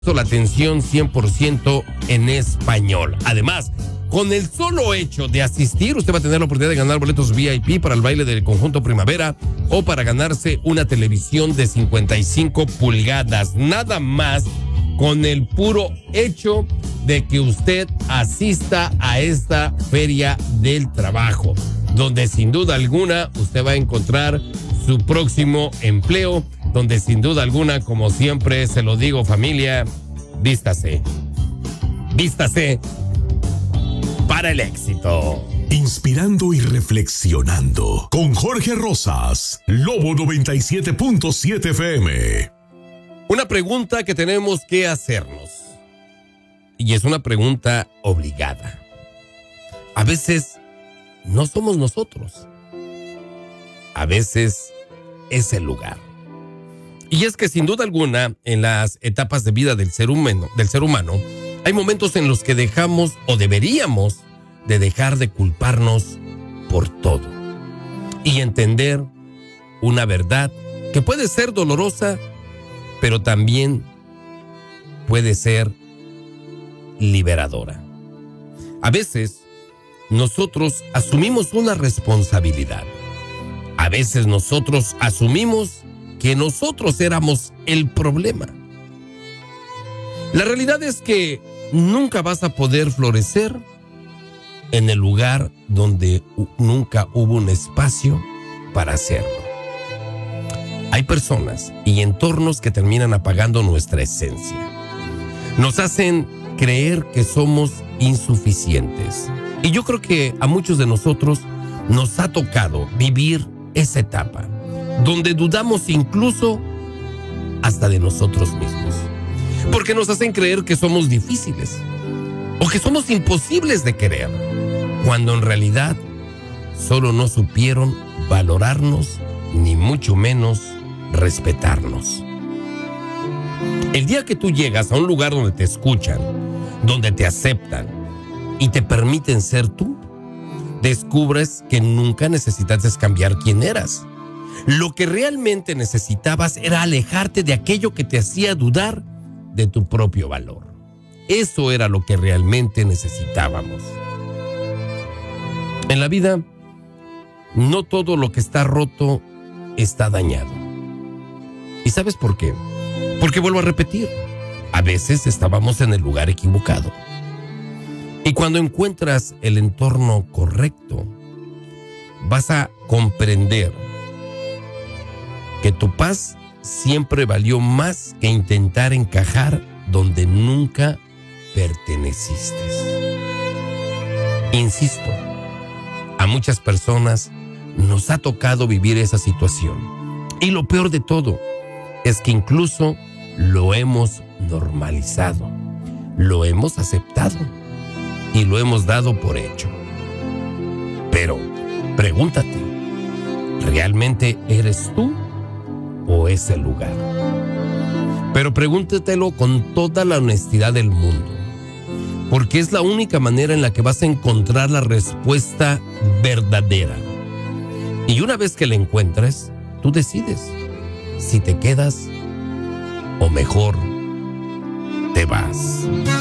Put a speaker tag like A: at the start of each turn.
A: la atención 100% en español. Además, con el solo hecho de asistir, usted va a tener la oportunidad de ganar boletos VIP para el baile del conjunto Primavera o para ganarse una televisión de 55 pulgadas. Nada más con el puro hecho de que usted asista a esta feria del trabajo, donde sin duda alguna usted va a encontrar su próximo empleo, donde sin duda alguna, como siempre se lo digo, familia, vístase para el éxito.
B: Inspirando y reflexionando con Jorge Rosas, Lobo 97.7 FM.
A: Una pregunta que tenemos que hacernos, y es una pregunta obligada. A veces no somos nosotros, a veces es el lugar. Y es que sin duda alguna, en las etapas de vida del ser humano, hay momentos en los que dejamos o deberíamos de dejar de culparnos por todo y entender una verdad que puede ser dolorosa, pero también puede ser liberadora. A veces nosotros asumimos una responsabilidad. A veces nosotros asumimos que nosotros éramos el problema. La realidad es que nunca vas a poder florecer en el lugar donde nunca hubo un espacio para hacerlo. Hay personas y entornos que terminan apagando nuestra esencia. Nos hacen creer que somos insuficientes. Y yo creo que a muchos de nosotros nos ha tocado vivir esa etapa, donde dudamos incluso hasta de nosotros mismos. Porque nos hacen creer que somos difíciles o que somos imposibles de querer, cuando en realidad solo no supieron valorarnos, ni mucho menos respetarnos. El día que tú llegas a un lugar donde te escuchan, donde te aceptan y te permiten ser tú, descubres que nunca necesitaste cambiar quién eras. Lo que realmente necesitabas era alejarte de aquello que te hacía dudar de tu propio valor. Eso era lo que realmente necesitábamos. En la vida, no todo lo que está roto está dañado. ¿Y sabes por qué? Porque vuelvo a repetir, a veces estábamos en el lugar equivocado. Y cuando encuentras el entorno correcto, vas a comprender que tu paz siempre valió más que intentar encajar donde nunca perteneciste. Insisto, a muchas personas nos ha tocado vivir esa situación. Y lo peor de todo es que incluso lo hemos normalizado, lo hemos aceptado y lo hemos dado por hecho. Pero pregúntate, ¿realmente eres tú o es el lugar? Pero pregúntatelo con toda la honestidad del mundo, porque es la única manera en la que vas a encontrar la respuesta verdadera. Y una vez que la encuentres, tú decides si te quedas o mejor te vas.